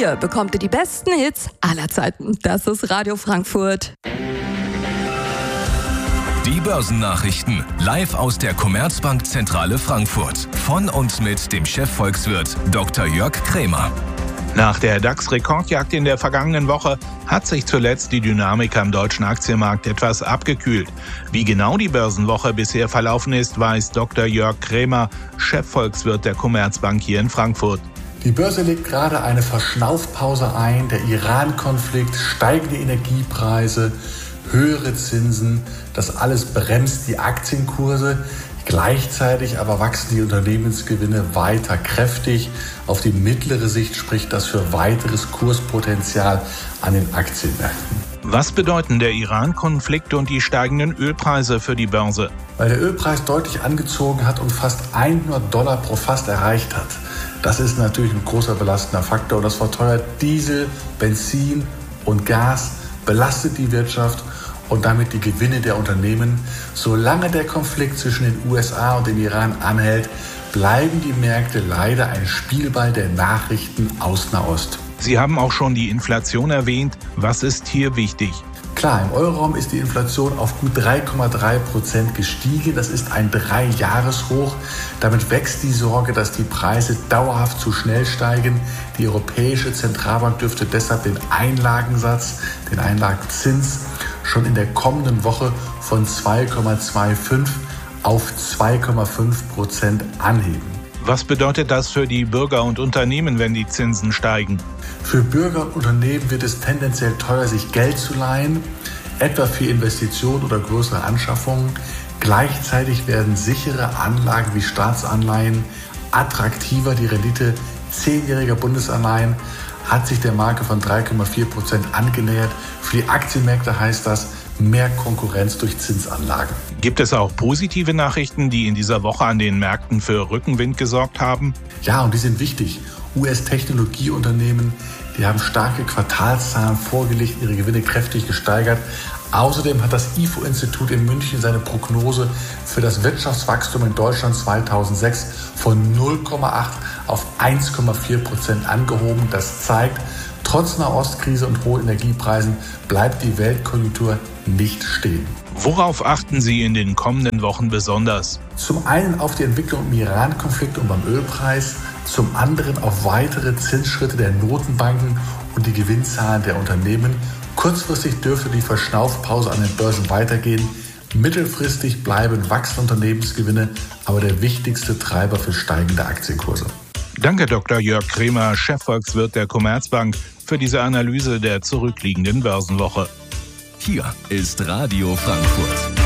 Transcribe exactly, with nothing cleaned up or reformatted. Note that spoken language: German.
Hier bekommt ihr die besten Hits aller Zeiten. Das ist Radio Frankfurt. Die Börsennachrichten live aus der Commerzbank-Zentrale Frankfurt. Von und mit dem Chefvolkswirt Doktor Jörg Krämer. Nach der DAX-Rekordjagd in der vergangenen Woche hat sich zuletzt die Dynamik am deutschen Aktienmarkt etwas abgekühlt. Wie genau die Börsenwoche bisher verlaufen ist, weiß Doktor Jörg Krämer, Chefvolkswirt der Commerzbank hier in Frankfurt. Die Börse legt gerade eine Verschnaufpause ein. Der Iran-Konflikt, steigende Energiepreise, höhere Zinsen, das alles bremst die Aktienkurse. Gleichzeitig aber wachsen die Unternehmensgewinne weiter kräftig. Auf die mittlere Sicht spricht das für weiteres Kurspotenzial an den Aktienmärkten. Was bedeuten der Iran-Konflikt und die steigenden Ölpreise für die Börse? Weil der Ölpreis deutlich angezogen hat und fast hundert Dollar pro Fass erreicht hat. Das ist natürlich ein großer belastender Faktor und das verteuert Diesel, Benzin und Gas, belastet die Wirtschaft und damit die Gewinne der Unternehmen. Solange der Konflikt zwischen den U S A und dem Iran anhält, bleiben die Märkte leider ein Spielball der Nachrichten aus Nahost. Sie haben auch schon die Inflation erwähnt. Was ist hier wichtig? Klar, im Euroraum ist die Inflation auf gut drei Komma drei Prozent gestiegen. Das ist ein Drei-Jahres-Hoch. Damit wächst die Sorge, dass die Preise dauerhaft zu schnell steigen. Die Europäische Zentralbank dürfte deshalb den Einlagensatz, den Einlagenzins, schon in der kommenden Woche von zwei Komma fünfundzwanzig auf zwei Komma fünf Prozent anheben. Was bedeutet das für die Bürger und Unternehmen, wenn die Zinsen steigen? Für Bürger und Unternehmen wird es tendenziell teuer, sich Geld zu leihen, etwa für Investitionen oder größere Anschaffungen. Gleichzeitig werden sichere Anlagen wie Staatsanleihen attraktiver. Die Rendite zehnjähriger Bundesanleihen hat sich der Marke von drei Komma vier Prozent angenähert. Für die Aktienmärkte heißt das mehr Konkurrenz durch Zinsanlagen. Gibt es auch positive Nachrichten, die in dieser Woche an den Märkten für Rückenwind gesorgt haben? Ja, und die sind wichtig. U S-Technologieunternehmen, die haben starke Quartalszahlen vorgelegt, ihre Gewinne kräftig gesteigert. Außerdem hat das I F O-Institut in München seine Prognose für das Wirtschaftswachstum in Deutschland zweitausendsechs von null Komma acht auf eins Komma vier Prozent angehoben. Das zeigt, trotz Nahostkrise und hohen Energiepreisen bleibt die Weltkonjunktur nicht stehen. Worauf achten Sie in den kommenden Wochen besonders? Zum einen auf die Entwicklung im Iran-Konflikt und beim Ölpreis, zum anderen auf weitere Zinsschritte der Notenbanken und die Gewinnzahlen der Unternehmen. Kurzfristig dürfte die Verschnaufpause an den Börsen weitergehen. Mittelfristig bleiben wachsende Unternehmensgewinne aber der wichtigste Treiber für steigende Aktienkurse. Danke, Doktor Jörg Krämer, Chefvolkswirt der Commerzbank, für diese Analyse der zurückliegenden Börsenwoche. Hier ist Radio Frankfurt.